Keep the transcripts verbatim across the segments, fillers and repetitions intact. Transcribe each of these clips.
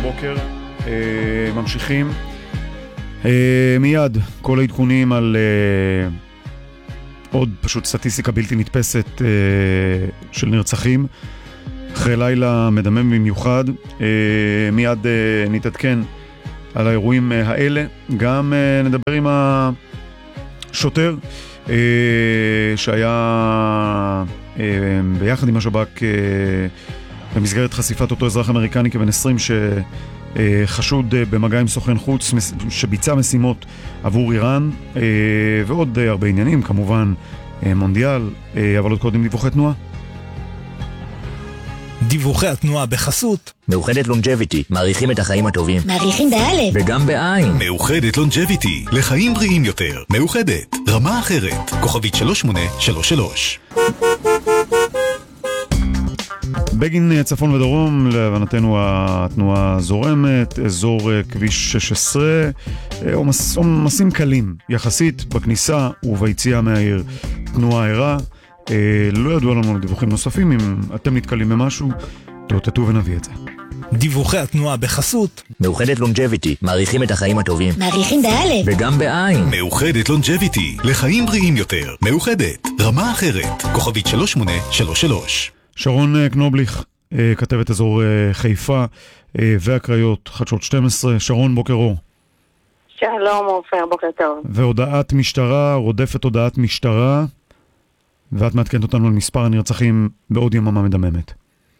הבוקר, אה, ממשיכים אה, מיד כל העדכונים על אה, עוד פשוט סטטיסטיקה בלתי נתפסת אה, של נרצחים אחרי לילה מדמם במיוחד. אה, מיד אה, נתעדכן על האירועים אה, האלה, גם אה, נדבר עם השוטר אה, שהיה אה, ביחד עם השב"כ אה, במסגרת חשיפת אותו אזרח אמריקני כבן עשרים שחשוד במגע עם סוכן חוץ שביצע משימות עבור איראן, ועוד הרבה עניינים, כמובן מונדיאל, אבל עוד קודם דיווחי תנועה. דיווחי התנועה בחסות מאוחדת לונג'ביטי, מעריכים את החיים הטובים. מעריכים באלף וגם בעין. מאוחדת לונג'ביטי, לחיים בריאים יותר. מאוחדת, רמה אחרת. כוכבית שלוש שמונה שלוש שלוש. בגין צפון ודרום, להבנתנו התנועה זורמת, אזור כביש שש עשרה, עומסים קלים יחסית בכניסה וביציאה מהעיר. תנועה ערה, לא ידוע לנו על דיווחים נוספים, אם אתם נתקלים במשהו, תאותתו ונביא את זה. דיווחי התנועה בחסות מאוחדת לונג'ביטי, מעריכים את החיים הטובים. מעריכים באלף וגם בעין. מאוחדת לונג'ביטי, לחיים בריאים יותר. מאוחדת, רמה אחרת. כוכבית שלוש שמונה שלוש שלוש. שרון קנובליך, כתבת אזור חיפה והקריות, חדשות שתים עשרה. שרון, בוקר אור. שלום עופר, בוקר טוב. והודעת משטרה, רודפת הודעת משטרה, ואת מעדכנת אותנו על מספר הנרצחים בעוד יממה מדממת.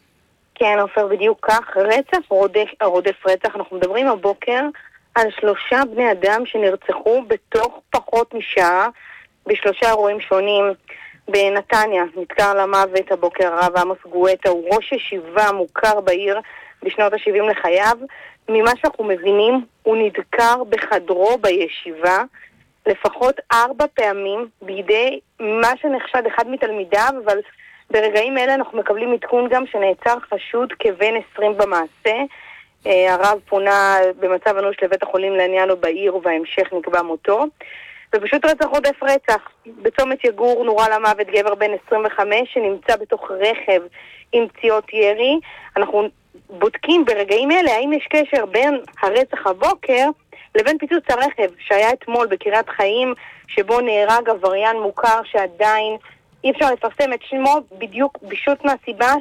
כן עופר, בדיוק כך, רצח רודף, רודף רצח. אנחנו מדברים הבוקר על שלושה בני אדם שנרצחו בתוך פחות משעה בשלושה אירועים שונים. בנתניה נדקר למוות הבוקר הרב עמוס גואטה, הוא ראש ישיבה מוכר בעיר בשנות ה-שבעים לחייו. ממה שאנחנו מבינים, הוא נדקר בחדרו בישיבה לפחות ארבע פעמים בידי מה שנחשד אחד מתלמידיו, אבל ברגעים אלה אנחנו מקבלים עדכון גם שנעצר חשוד כבן עשרים במעשה. הרב פונה במצב אנוש לבית החולים לעניאנו בעיר, ובהמשך נקבע מותו. ופשוט רצח רודף רצח. בצומת יגור נורה למוות גבר בן עשרים וחמש שנמצא בתוך רכב עם פציעות ירי. אנחנו בודקים ברגעים אלה האם יש קשר בין הרצח הבוקר לבין פיצוץ הרכב שהיה אתמול בקריית חיים, שבו נהרג עבריין מוכר שעדיין אי אפשר לפרסם את שמו, בדיוק פשוט מהסיבה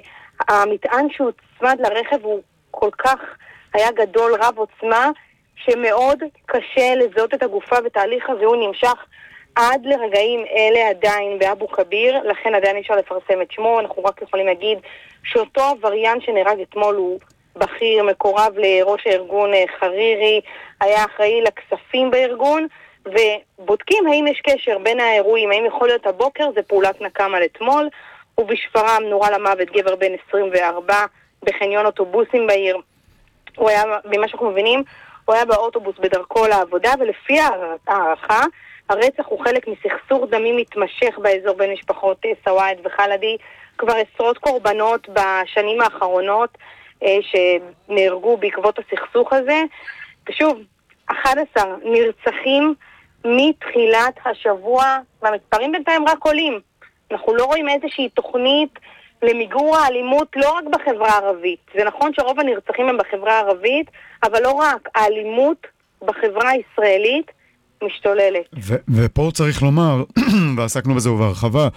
שהמטען שהוצמד לרכב הוא כל כך היה גדול, רב עוצמה, שמאוד קשה לזהות את הגופה, ותהליך הזה הוא נמשך עד לרגעים אלה עדיין באבו כביר, לכן עדיין אפשר לפרסם את שמו. אנחנו רק יכולים להגיד שאותו עבריין שנהרג אתמול הוא בכיר, מקורב לראש הארגון חרירי, היה אחראי לכספים בארגון, ובודקים האם יש קשר בין האירועים, האם יכול להיות הבוקר, זה פעולת נקם על אתמול. ובשפרעם נורה למוות גבר בן עשרים וארבע בחניון אוטובוסים בעיר. הוא היה, במה שאנחנו מבינים, הוא היה באוטובוס בדרכו לעבודה, ולפי הערכה, הרצח הוא חלק מסכסוך דמים מתמשך באזור בין משפחות סוואד וחלדי. כבר עשרות קורבנות בשנים האחרונות אה, שנהרגו בעקבות הסכסוך הזה. ושוב, אחד עשר נרצחים מתחילת השבוע, והמספרים בינתיים רק עולים. אנחנו לא רואים איזושהי תוכנית למיגור האלימות לא רק בחברה הערבית. זה נכון שרוב הנרצחים הם בחברה הערבית, אבל לא רק. האלימות בחברה הישראלית משתוללת. ו- ופה צריך לומר, ועסקנו בזה בהרחבה,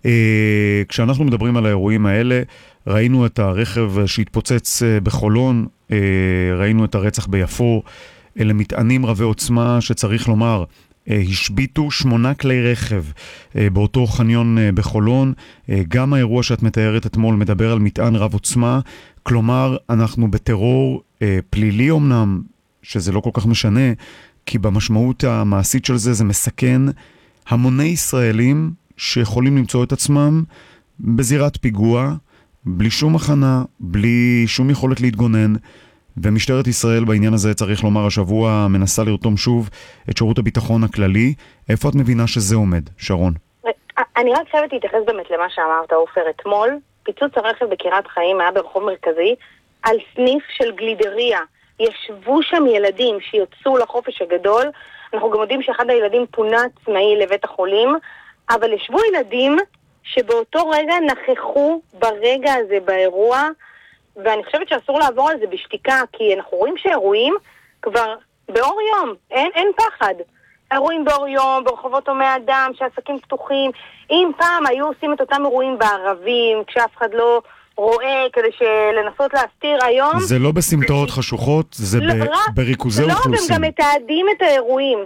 אה, כשאנחנו מדברים על האירועים האלה, ראינו את הרכב שהתפוצץ בחולון, אה, ראינו את הרצח ביפו, אלה מטענים רבי עוצמה שצריך לומר, השביטו שמונה כלי רכב באותו חניון בחולון. גם האירוע שאת מתארת אתמול מדבר על מטען רב עוצמה, כלומר אנחנו בטרור פלילי אומנם, שזה לא כל כך משנה, כי במשמעות המעשית של זה זה מסכן המוני ישראלים שיכולים למצוא את עצמם בזירת פיגוע, בלי שום הכנה, בלי שום יכולת להתגונן. ומשטרת ישראל בעניין הזה, צריך לומר, השבוע מנסה לרתום שוב את שירות הביטחון הכללי. איפה את מבינה שזה עומד, שרון? אני רק חייבת להתייחס באמת למה שאמרת, עופר. אתמול פיצוץ הרכב בקריית חיים היה ברחוב מרכזי על סניף של גלידריה. ישבו שם ילדים שיוצאו לחופש הגדול. אנחנו גם יודעים שאחד הילדים פונה עצמאי לבית החולים, אבל ישבו ילדים שבאותו רגע נכחו ברגע הזה באירוע, ואני חושבת שאסור לעבור על זה בשתיקה, כי אנחנו רואים שאירועים כבר באור יום, אין, אין פחד. אירועים באור יום, ברחובות הומי אדם, שעסקים פתוחים. אם פעם היו עושים את אותם אירועים בערבים, כשאף אחד לא רואה, כדי לנסות להסתיר היום... זה לא בסמטאות חשוכות, זה לא, ב- בריכוזי לא, אוכלוסין. הם גם מתעדים את האירועים.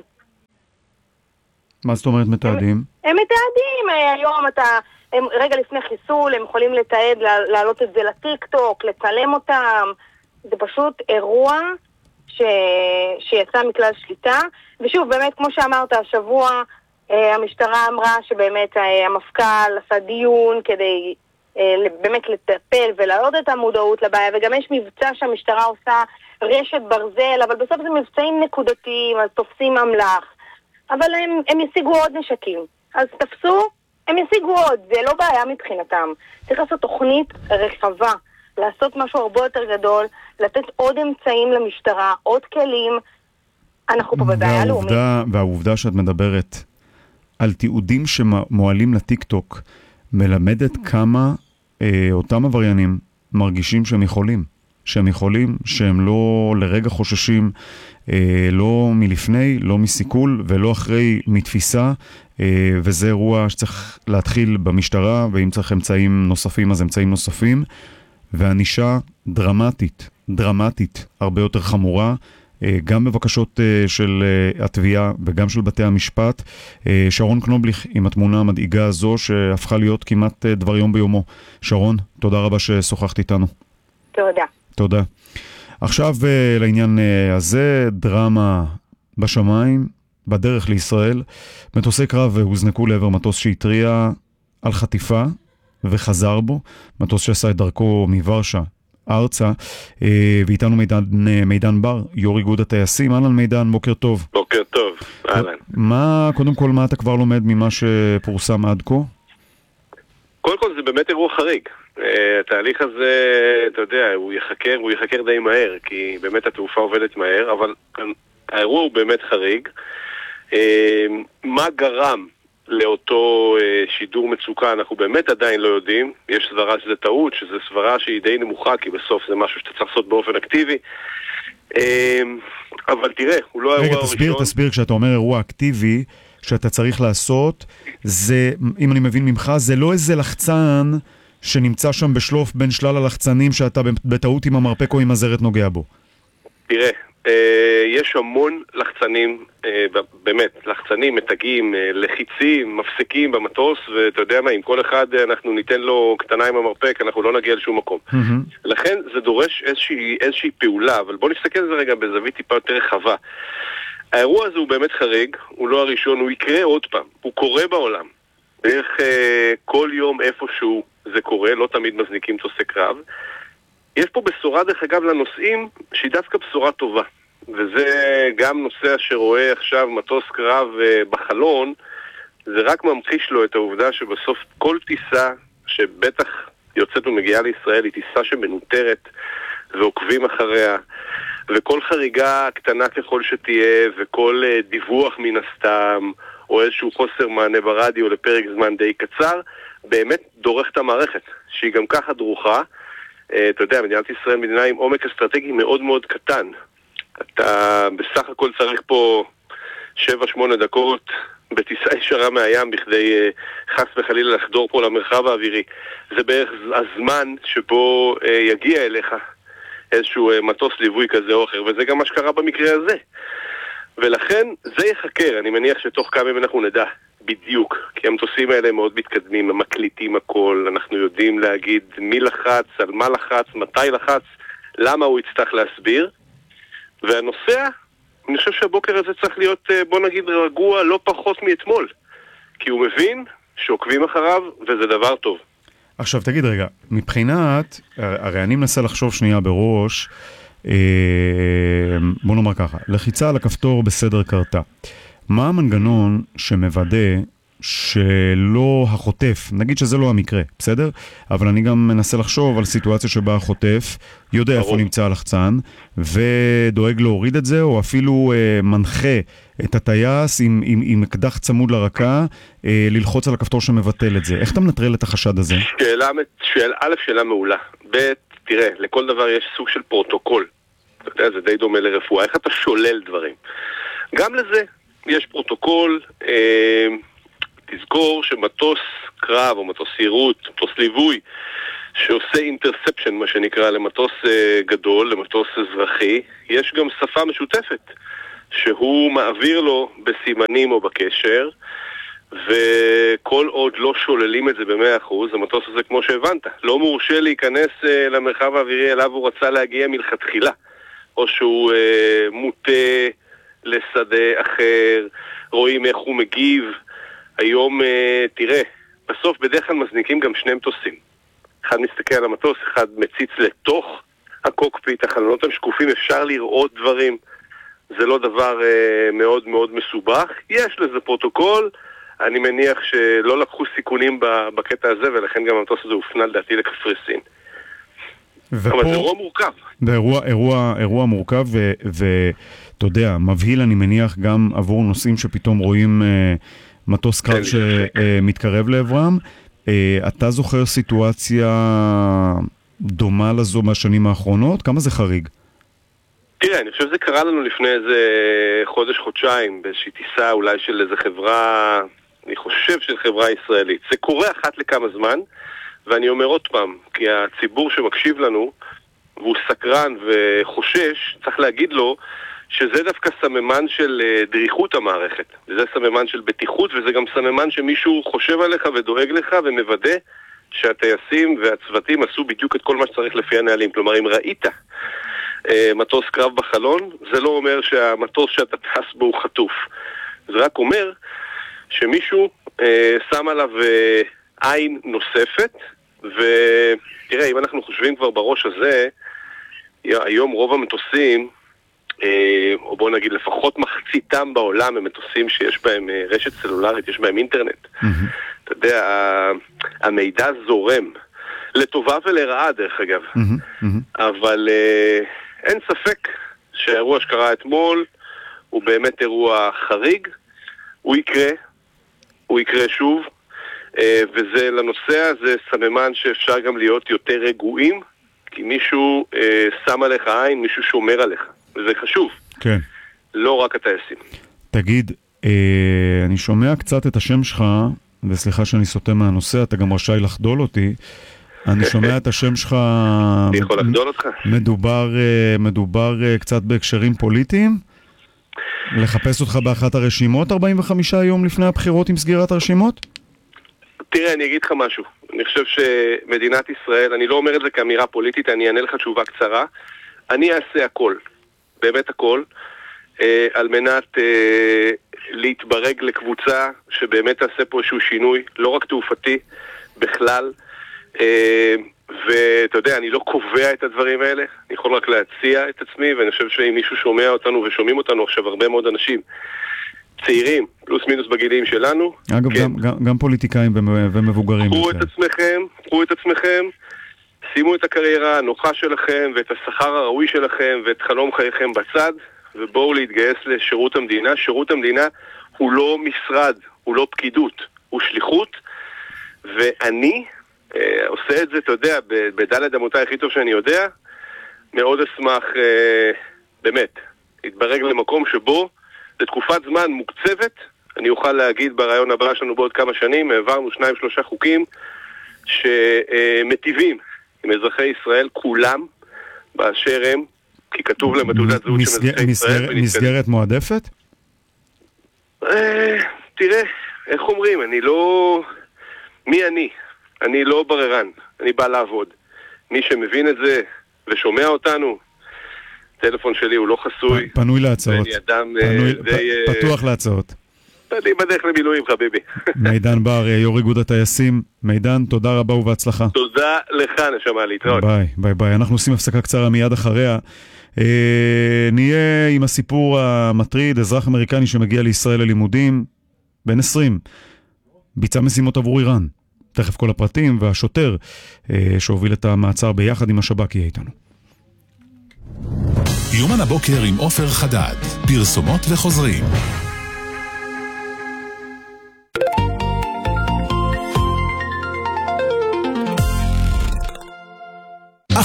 מה זאת אומרת מתעדים? הם, הם מתעדים, היום אתה... הם רגע לפני חיסול, הם יכולים לתעד, להעלות את זה לטיק טוק, לצלם אותם. זה פשוט אירוע ש... שיצא מכלל שליטה. ושוב, באמת, כמו שאמרת, השבוע המשטרה אמרה שבאמת המפכ"ל עשה דיון כדי באמת לטפל ולהעלות את המודעות לבעיה, וגם יש מבצע שהמשטרה עושה רשת ברזל, אבל בסוף זה מבצעים נקודתיים, אז תופסים אמל"ח. אבל הם, הם ישיגו עוד נשקים. אז תפסו, הם ישיגו עוד, זה לא בעיה מבחינתם. צריך לעשות תוכנית רחבה, לעשות משהו הרבה יותר גדול, לתת עוד אמצעים למשטרה, עוד כלים. אנחנו פה בבעיה לאומית. והעובדה שאת מדברת על תיעודים שמועלים לטיק-טוק, מלמדת כמה אה, אותם עבריינים מרגישים שהם יכולים. שהם יכולים, שהם לא לרגע חוששים, אה, לא מלפני, לא מסיכול ולא אחרי מתפיסה, אה, וזה אירוע שצריך להתחיל במשטרה, ואם צריך אמצעים נוספים אז אמצעים נוספים, והנישה דרמטית, דרמטית, הרבה יותר חמורה, גם בבקשות של התביעה וגם של בתי המשפט. שרון קנובליך עם התמונה המדאיגה הזו שהפכה להיות כמעט דבר יום ביומו. שרון, תודה רבה ששוחחת איתנו. תודה. תודה. עכשיו לעניין הזה, דרמה בשמיים, בדרך לישראל. מטוסי קרב הוזנקו לעבר מטוס שהטריע על חטיפה וחזר בו. מטוס שעשה את דרכו מוורשה ארצה, ואיתנו מידן, מידן בר, יו"ר איגוד הטייסים. אהלן מידן, בוקר טוב. בוקר טוב, אהלן. מה, קודם כל, מה אתה כבר לומד ממה שפורסם עד כה? קודם כל זה באמת אירוע חריג. התהליך הזה, אתה יודע, הוא יחקר, הוא יחקר די מהר, כי באמת התעופה עובדת מהר, אבל האירוע הוא באמת חריג. מה גרם לאותו שידור מצוקה, אנחנו באמת עדיין לא יודעים. יש סברה שזה טעות, שזה סברה שהיא די נמוכה, כי בסוף זה משהו שאתה צריך לעשות באופן אקטיבי. אבל תראה, הוא לא האירוע הראשון. רגע, תסביר, תסביר, כשאתה אומר אירוע אקטיבי, שאתה צריך לעשות, זה, אם אני מבין ממך, זה לא איזה לחצן שנמצא שם בשלוף בין שלל הלחצנים שאתה בטעות עם המרפק או עם הזרת נוגע בו. תראה, יש המון לחצנים, באמת, לחצנים, מתגים, לחיצים, מפסקים במטוס, ואתה יודע מה, אם כל אחד אנחנו ניתן לו קטנה עם המרפק, אנחנו לא נגיע לשום מקום. לכן זה דורש איזושהי, איזושהי פעולה, אבל בוא נסתכל על זה רגע בזווית טיפה יותר רחבה. האירוע הזה הוא באמת חריג, הוא לא הראשון, הוא יקרה עוד פעם, הוא קורה בעולם. בערך כל יום איפשהו זה קורה, לא תמיד מזניקים מטוסי קרב. יש פה בשורה דרך אגב לנוסעים שהיא דווקא בשורה טובה, וזה גם נוסע שרואה עכשיו מטוס קרב בחלון, זה רק ממחיש לו את העובדה שבסוף כל טיסה שבטח יוצאת ומגיעה לישראל היא טיסה שמנותרת ועוקבים אחריה, וכל חריגה קטנה ככל שתהיה וכל דיווח מן הסתם או איזשהו חוסר מענה ברדיו לפרק זמן די קצר באמת דורך את המערכת שהיא גם ככה דרוכה. אתה יודע, מדינת ישראל מדינה עם עומק אסטרטגי מאוד מאוד קטן. אתה בסך הכל צריך פה שבע שמונה דקות בטיסה ישרה מהים בכדי חס וחלילה לחדור פה למרחב האווירי. זה בערך הזמן שבו יגיע אליך איזשהו מטוס ליווי כזה או אחר, וזה גם מה שקרה במקרה הזה. ולכן זה יחקר, אני מניח שתוך כמה ימים אנחנו נדע בדיוק, כי המטוסים האלה מאוד מתקדמים, הם מקליטים הכל, אנחנו יודעים להגיד מי לחץ, על מה לחץ, מתי לחץ, למה הוא יצטרך להסביר. והנוסע, אני חושב שהבוקר הזה צריך להיות, בוא נגיד, רגוע לא פחות מאתמול, כי הוא מבין שעוקבים אחריו וזה דבר טוב. עכשיו תגיד רגע, מבחינת, הרי אני מנסה לחשוב שנייה בראש, בוא נאמר ככה, לחיצה על הכפתור בסדר קרתה. מה המנגנון שמוודא שלא החוטף, נגיד שזה לא המקרה, בסדר? אבל אני גם מנסה לחשוב על סיטואציה שבה החוטף יודע איפה נמצא הלחצן, ודואג להוריד את זה, או אפילו אה, מנחה את הטייס עם, עם, עם אקדח צמוד לרקה, אה, ללחוץ על הכפתור שמבטל את זה. איך אתה מנטרל את החשד הזה? שאלה, שאלה, א', שאלה מעולה. ב', תראה, לכל דבר יש סוג של פרוטוקול. אתה יודע, זה די דומה לרפואה. איך אתה שולל דברים? גם לזה יש פרוטוקול. אה, תזכור שמטוס קרב או מטוס יירוט, מטוס ליווי, שעושה אינטרספשן, מה שנקרא, למטוס אה, גדול, למטוס אזרחי, יש גם שפה משותפת, שהוא מעביר לו בסימנים או בקשר, וכל עוד לא שוללים את זה במאה אחוז, המטוס הזה, כמו שהבנת, לא מורשה להיכנס אה, למרחב האווירי אליו הוא רצה להגיע מלכתחילה, או שהוא אה, מוטה לשדה אחר, רואים איך הוא מגיב. היום, אה, תראה, בסוף בדרך כלל מזניקים גם שני מטוסים. אחד מסתכל על המטוס, אחד מציץ לתוך הקוקפיט, החלונות הם שקופים, אפשר לראות דברים. זה לא דבר אה, מאוד מאוד מסובך. יש לזה פרוטוקול, אני מניח שלא לקחו סיכונים בקטע הזה, ולכן גם המטוס הזה הופנה לדעתי לקפריסין. ופה, אבל זה אירוע מורכב. זה אירוע, אירוע, אירוע מורכב, ואתה יודע, מבהיל אני מניח גם עבור נוסעים שפתאום רואים אה, מטוס קרב שמתקרב לעברם. אה, אתה זוכר סיטואציה דומה לזו מהשנים האחרונות? כמה זה חריג? תראה, אני חושב שזה קרה לנו לפני איזה חודש, חודשיים, באיזושהי טיסה אולי של איזה חברה, אני חושב של חברה ישראלית. זה קורה אחת לכמה זמן, ואני אומר עוד פעם, כי הציבור שמקשיב לנו, והוא סקרן וחושש, צריך להגיד לו שזה דווקא סממן של דריכות המערכת. זה סממן של בטיחות, וזה גם סממן שמישהו חושב עליך ודואג לך ומוודא שהטייסים והצוותים עשו בדיוק את כל מה שצריך לפי הנהלים. כלומר, אם ראית מטוס קרב בחלון, זה לא אומר שהמטוס שאתה טס בו הוא חטוף. זה רק אומר שמישהו אה, שם עליו אה, עין נוספת, ותראה, אם אנחנו חושבים כבר בראש הזה, היום רוב המטוסים, אה, או בוא נגיד לפחות מחציתם בעולם, הם מטוסים שיש בהם אה, רשת סלולרית, יש בהם אינטרנט. Mm-hmm. אתה יודע, המידע זורם, לטובה ולרעה דרך אגב. Mm-hmm. Mm-hmm. אבל אה, אין ספק שהאירוע שקרה אתמול הוא באמת אירוע חריג, הוא יקרה, הוא יקרה שוב, וזה לנושא הזה סממן שאפשר גם להיות יותר רגועים, כי מישהו שם עליך עין, מישהו שומר עליך, וזה חשוב. כן. לא רק הטייסים. תגיד, אני שומע קצת את השם שלך, וסליחה שאני סוטה מהנושא, אתה גם רשאי לחדול אותי, אני שומע את השם שלך, אני יכול לחדול אותך. מדובר, מדובר קצת בהקשרים פוליטיים? לחפש אותך באחת הרשימות ארבעים וחמישה יום לפני הבחירות עם סגירת הרשימות? תראה, אני אגיד לך משהו. אני חושב שמדינת ישראל, אני לא אומר את זה כאמירה פוליטית, אני אענה לך תשובה קצרה. אני אעשה הכל, באמת הכל, אה, על מנת אה, להתברג לקבוצה שבאמת תעשה פה איזשהו שינוי, לא רק תעופתי, בכלל. אה, ואתה יודע, אני לא קובע את הדברים האלה, אני יכול רק להציע את עצמי, ואני חושב שאם מישהו שומע אותנו ושומעים אותנו עכשיו הרבה מאוד אנשים, צעירים, פלוס מינוס בגילים שלנו. אגב, כן. גם, גם, גם פוליטיקאים ומבוגרים. קחו את עצמכם, קחו את עצמכם, שימו את הקריירה הנוחה שלכם, ואת השכר הראוי שלכם, ואת חלום חייכם בצד, ובואו להתגייס לשירות המדינה. שירות המדינה הוא לא משרד, הוא לא פקידות, הוא שליחות, ואני אה, עושה את זה, אתה יודע, בדלת אמותיי הכי טוב שאני יודע, מאוד אשמח, אה, באמת, להתברג למקום שבו, לתקופת זמן מוקצבת, אני אוכל להגיד ברעיון הבא שלנו בעוד כמה שנים, העברנו שניים שלושה חוקים שמטיבים עם אזרחי ישראל, כולם, באשר הם, כי כתוב להם בתעודת זהות של אזרחי ישראל. מסגרת מועדפת? תראה, איך אומרים, אני לא... מי אני? אני לא בררן, אני בא לעבוד. מי שמבין את זה ושומע אותנו, הטלפון שלי הוא לא חסוי. פנוי להצעות. פתוח להצעות. אני בדרך למילואים, חביבי. מידן בר, יו"ר איגוד הטייסים. מידן, תודה רבה ובהצלחה. תודה לך, נשמה, להתראות. ביי, ביי, ביי. אנחנו עושים הפסקה קצרה מיד אחריה. נהיה עם הסיפור המטריד, אזרח אמריקני שמגיע לישראל ללימודים, בן עשרים, ביצע משימות עבור איראן. תכף כל הפרטים, והשוטר שהוביל את המעצר ביחד עם השב"כ יהיה איתנו. יומן הבוקר עם עופר חדד, פרסומות וחוזרים.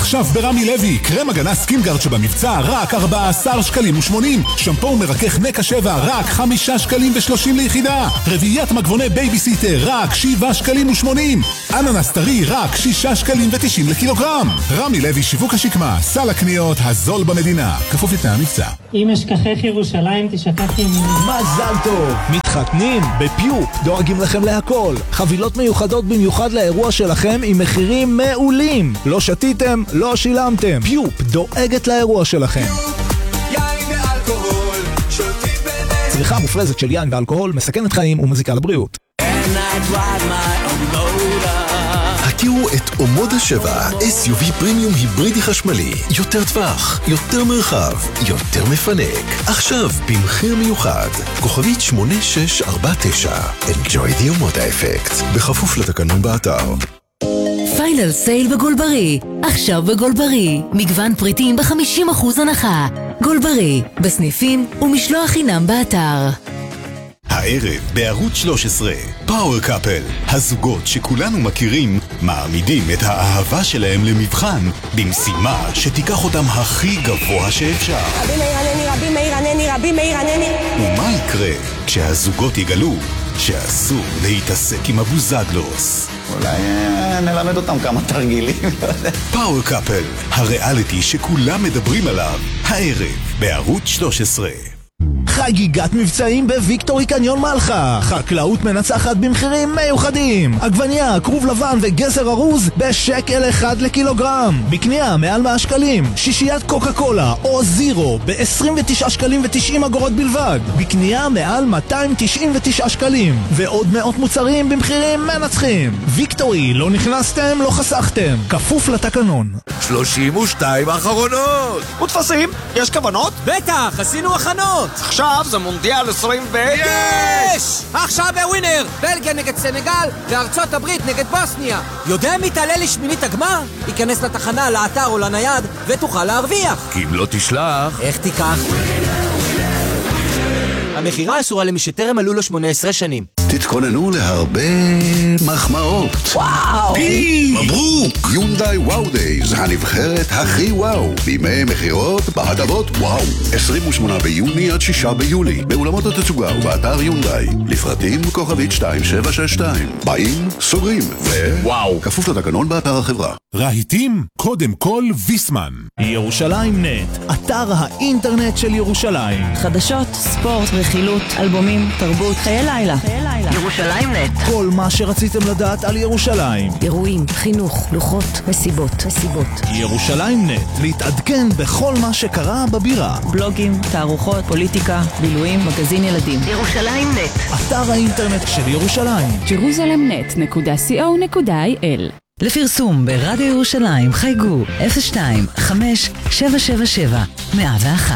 עכשיו ברמי לוי, קרם הגנה סקימגארד שבמבצע רק ארבעה עשר שקלים ושמונים. שמפו מרכך נקה שבע רק חמישה שקלים ושלושים ליחידה. רביעיית מגבוני בייביסיטר רק שבעה שקלים ושמונים. אננס טרי רק שישה שקלים ותשעים לקילוגרם. רמי לוי שיווק השקמה, סל הקניות הזול במדינה. כפוף לתנאי המבצע. אם אשכחך ירושלים תשכח ימיני. מזל טוב! מתחתנים בפיופ, דואגים לכם להכל. חבילות מיוחדות במיוחד לאירוע שלכם עם מחירים מעולים. לא שתיתם, לא שילמתם. פיופ דואגת לאירוע שלכם. יין ואלכוהול, שותים בנט. צריכה מופרזת של יין ואלכוהול מסכנת חיים ומזיקה לבריאות. הכירו את אומודה שבע, אס יו וי פרימיום היברידי חשמלי. יותר טווח, יותר מרחב, יותר מפנק. עכשיו במחיר מיוחד. כוכבית שמונה שש ארבע תשע. Enjoy the אומודה אפקט. בכפוף לתקנון באתר. פיינל סייל בגולברי. עכשיו בגולברי. מגוון פריטים ב-חמישים אחוז הנחה. גולברי. בסניפים ומשלוח חינם באתר. הערב בערוץ שלוש עשרה, פאוור קאפל, הזוגות שכולנו מכירים מעמידים את האהבה שלהם למבחן במשימה שתיקח אותם הכי גבוה שאפשר. רבי מאיר ענני, רבי מאיר ענני, רבי מאיר ענני. ומה יקרה כשהזוגות יגלו שאסור להתעסק עם הבוזגלוס? אולי נלמד אותם כמה תרגילים. פאוור קאפל, הריאליטי שכולם מדברים עליו, הערב בערוץ שלוש עשרה. חגיגת מבצעים בוויקטורי קניון מלחה. חקלאות מנצחת במחירים מיוחדים. עגבניה, כרוב לבן וגזר ארוז בשקל אחד לקילוגרם. בקנייה מעל מאה שקלים. שישיית קוקה קולה או זירו ב-עשרים ותשעה שקלים ותשעים אגורות בלבד. בקנייה מעל מאתיים תשעים ותשעה שקלים. ועוד מאות מוצרים במחירים מנצחים. ויקטורי, לא נכנסתם, לא חסכתם. כפוף לתקנון. שלושים ושתיים האחרונות. מודפסים? יש כוונות? בטח, עשינו הכנות. עכשיו זה מונדיאל עשרים ו... יש! עכשיו בווינר, בלגיה נגד סנגל וארצות הברית נגד בוסניה. יודע מי תעלה לשמינית הגמר? ייכנס לתחנה, לאתר או לנייד ותוכל להרוויח. כי אם לא תשלח... איך תיקח? המחירה אסורה למי שטרם מלאו לו שמונה עשרה שנים. תתכוננו להרבה מחמאות. וואו! מברוק! יונדאי וואו דייז, הנבחרת הכי וואו. בימי מחירות בהטבות וואו. עשרים ושמונה ביוני עד שישה ביולי. באולמות התצוגה ובאתר יונדאי. לפרטים כוכבית שתיים שבע שש שתיים. באים, סוגרים, ו... וואו! כפוף לתקנון באתר החברה. רהיטים, קודם כל ויסמן. ירושלים נט, אתר האינטרנט של ירושלים. חדשות, ספורט, רכילות, אלבומים, תרבות, חיי לילה. ירושלים נט. כל מה שרציתם לדעת על ירושלים. אירועים, חינוך, לוחות, מסיבות, מסיבות. ירושלים נט, להתעדכן בכל מה שקרה בבירה. בלוגים, תערוכות, פוליטיקה, בילויים, מגזין ילדים. ירושלים נט. אתר האינטרנט של ירושלים. ג'רוזלם נט נקודה סי או נקודה איי אל. לפרסום ברדיו ירושלים חייגו אפס שתיים חמש שבע שבע שבע מאה ואחת.